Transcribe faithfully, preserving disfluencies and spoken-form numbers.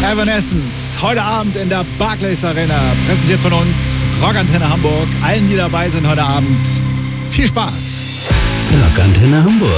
Evanescence, heute Abend in der Barclays Arena, präsentiert von uns Rockantenne Hamburg. Allen, die dabei sind heute Abend, viel Spaß. Rockantenne Hamburg.